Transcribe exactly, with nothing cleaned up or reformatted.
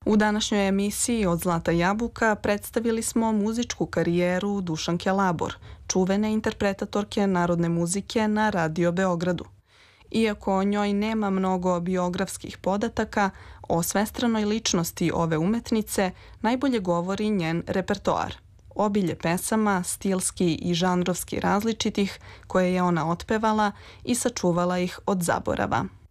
U današnjoj emisiji Od Zlata jabuka predstavili smo muzičku karijeru Dušanke Labor, čuvene interpretatorke narodne muzike na Radio Beogradu. Iako o njoj nema mnogo biografskih podataka, o svestranoj ličnosti ove umetnice najbolje govori njen repertoar. Obilje pesama, stilski i žanrovski različitih, koje je ona otpevala i sačuvala ih od zaborava.